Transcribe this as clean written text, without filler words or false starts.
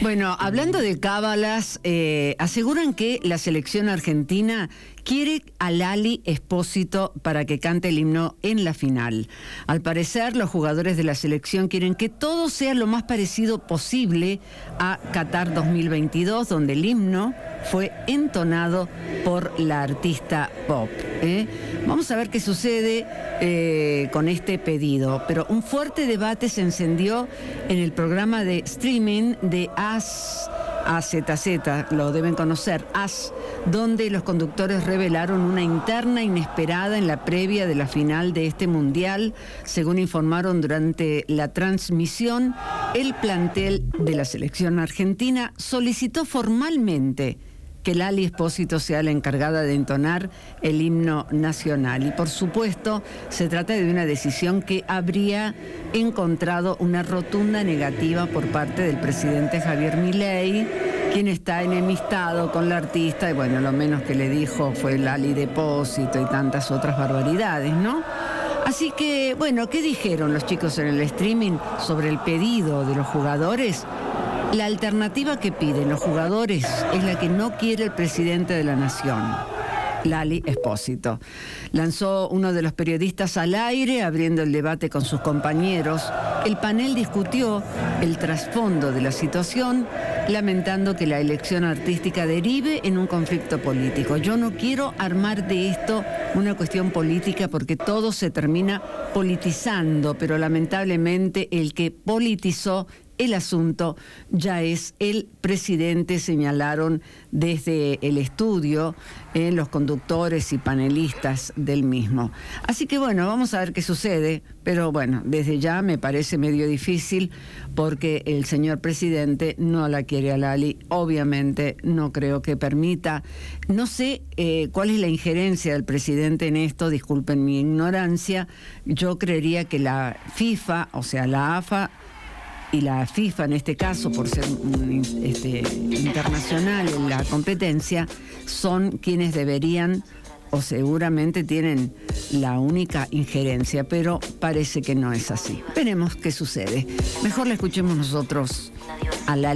Bueno, hablando de cábalas, aseguran que la selección argentina quiere a Lali Espósito para que cante el himno en la final. Al parecer, los jugadores de la selección quieren que todo sea lo más parecido posible a Qatar 2022, donde el himno fue entonado por la artista pop. Vamos a ver qué sucede con este pedido. Pero un fuerte debate se encendió en el programa de streaming de AZZ, lo deben conocer, AS, donde los conductores revelaron una interna inesperada en la previa de la final de este mundial. Según informaron durante la transmisión, el plantel de la selección argentina solicitó formalmente que Lali Espósito sea la encargada de entonar el himno nacional. Y por supuesto, se trata de una decisión que habría encontrado una rotunda negativa por parte del presidente Javier Milei, quien está enemistado con la artista, y bueno, lo menos que le dijo fue Lali Depósito y tantas otras barbaridades, ¿no? Así que, bueno, ¿qué dijeron los chicos en el streaming sobre el pedido de los jugadores? La alternativa que piden los jugadores es la que no quiere el presidente de la nación, Lali Espósito. Lanzó uno de los periodistas al aire, abriendo el debate con sus compañeros. El panel discutió el trasfondo de la situación, lamentando que la elección artística derive en un conflicto político. Yo no quiero armar de esto una cuestión política porque todo se termina politizando, pero lamentablemente el que politizó el asunto ya es el presidente, señalaron desde el estudio los conductores y panelistas del mismo. Así que bueno, vamos a ver qué sucede, pero bueno, desde ya me parece medio difícil porque el señor presidente no la quiere a Lali, obviamente no creo que permita. No sé cuál es la injerencia del presidente en esto, disculpen mi ignorancia. Yo creería que la FIFA, o sea, la AFA, y la FIFA en este caso, por ser internacional en la competencia, son quienes deberían o seguramente tienen la única injerencia, pero parece que no es así. Veremos qué sucede. Mejor la escuchemos nosotros a la